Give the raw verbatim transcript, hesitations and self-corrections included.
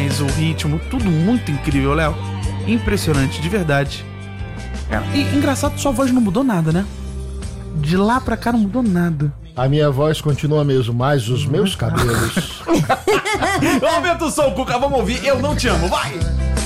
demais, o ritmo, tudo muito incrível, Léo. Impressionante, de verdade. Cara, e engraçado, sua voz não mudou nada, né? De lá pra cá não mudou nada. A minha voz continua mesmo, mas os meus cabelos... Aumenta o som, Cuca, vamos ouvir Eu Não Te Amo, vai!